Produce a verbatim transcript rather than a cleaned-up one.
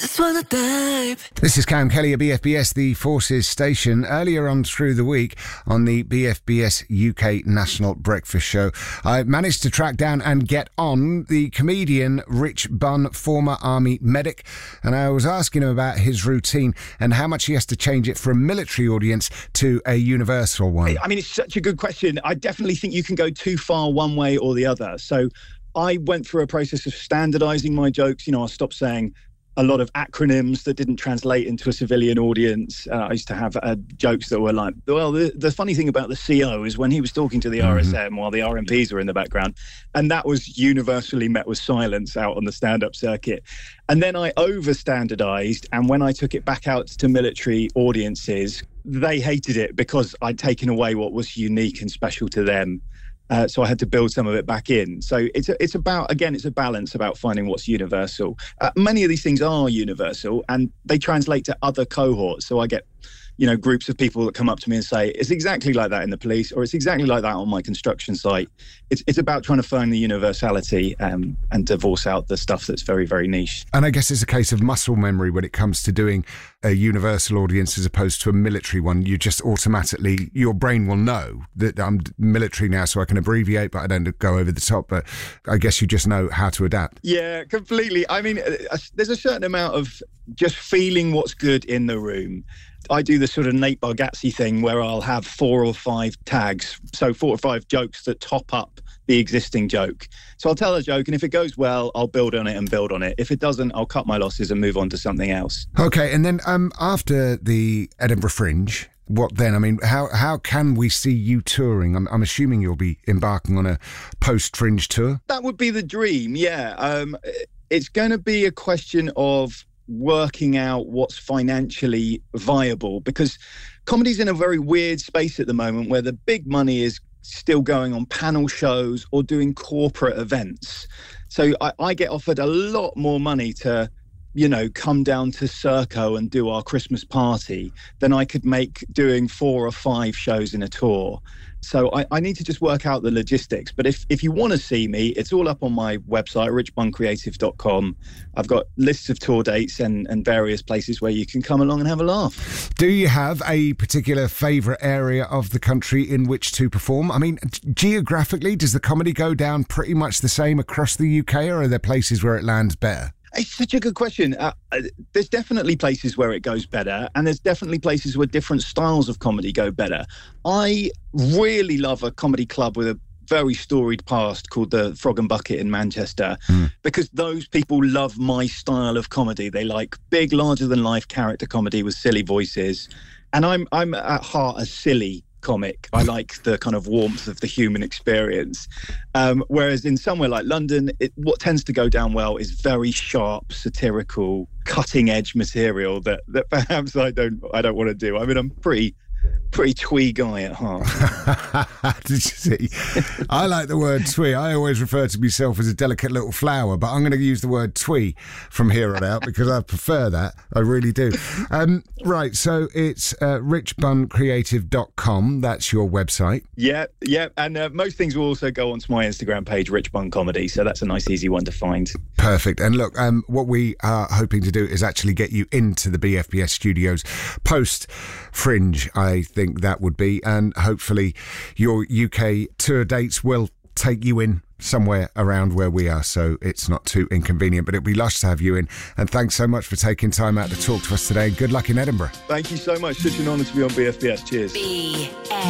Just wanna dive. This is Cam Kelly at B F B S, the Forces station. Earlier on through the week on the B F B S U K National Breakfast Show, I managed to track down and get on the comedian Rich Bunn, former Army medic, and I was asking him about his routine and how much he has to change it from a military audience to a universal one. I mean, it's such a good question. I definitely think you can go too far one way or the other. So I went through a process of standardising my jokes. You know, I stopped saying a lot of acronyms that didn't translate into a civilian audience. Uh, I used to have uh, jokes that were like, well, the, the funny thing about the C O is when he was talking to the mm-hmm. R S M while the R M Ps were in the background. And that was universally met with silence out on the stand-up circuit. And then I over-standardized. And when I took it back out to military audiences, they hated it because I'd taken away what was unique and special to them. Uh, so I had to build some of it back in. So it's a, it's about, again, it's a balance about finding what's universal. Uh, many of these things are universal and they translate to other cohorts. So I get, you know, groups of people that come up to me and say, it's exactly like that in the police, or it's exactly like that on my construction site. It's it's about trying to find the universality um, and divorce out the stuff that's very, very niche. And I guess it's a case of muscle memory when it comes to doing a universal audience as opposed to a military one. You just automatically, your brain will know that I'm military now, so I can abbreviate, but I don't go over the top. But I guess you just know how to adapt. Yeah, completely. I mean, uh, there's a certain amount of just feeling what's good in the room. I do the sort of Nate Bargatze thing where I'll have four or five tags, so four or five jokes that top up the existing joke. So I'll tell a joke, and if it goes well, I'll build on it and build on it. If it doesn't, I'll cut my losses and move on to something else. Okay, and then um, after the Edinburgh Fringe, what then? I mean, how how can we see you touring? I'm, I'm assuming you'll be embarking on a post-Fringe tour? That would be the dream, yeah. Um, it's going to be a question of working out what's financially viable, because comedy's in a very weird space at the moment where the big money is still going on panel shows or doing corporate events. So I, I get offered a lot more money to, you know, come down to Serco and do our Christmas party than I could make doing four or five shows in a tour. So I, I need to just work out the logistics. But if, if you want to see me, it's all up on my website, rich bunn creative dot com. I've got lists of tour dates and, and various places where you can come along and have a laugh. Do you have a particular favourite area of the country in which to perform? I mean, geographically, does the comedy go down pretty much the same across the U K, or are there places where it lands better? It's such a good question. Uh, there's definitely places where it goes better, and there's definitely places where different styles of comedy go better. I really love a comedy club with a very storied past called the Frog and Bucket in Manchester, mm. because those people love my style of comedy. They like big, larger-than-life character comedy with silly voices. And I'm I'm at heart a silly comic. I like the kind of warmth of the human experience. Um, whereas in somewhere like London, it, what tends to go down well is very sharp, satirical, cutting-edge material that that perhaps I don't I don't want to do. I mean, I'm pretty pretty twee guy at heart. Did you see? I like the word twee. I always refer to myself as a delicate little flower, but I'm going to use the word twee from here on out because I prefer that. I really do. Um, right, so it's uh, rich bunn creative dot com. That's your website. Yeah, yeah. And uh, most things will also go onto my Instagram page, Rich Bunn Comedy. So that's a nice, easy one to find. Perfect. And look, um, what we are hoping to do is actually get you into the B F B S studios post-Fringe, I think that would be, and hopefully your U K tour dates will take you in somewhere around where we are, so it's not too inconvenient, but it'd be lush to have you in. And thanks so much for taking time out to talk to us today. Good luck in Edinburgh. Thank you so much. Such an honour to be on B F B S. Cheers. B F